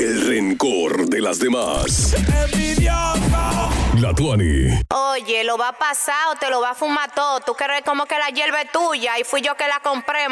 El rencor de las demás. La Tuani. Oye, ¿lo va a pasar o te lo va a fumar todo? Tú crees como que la hierba es tuya y fui yo que la compré.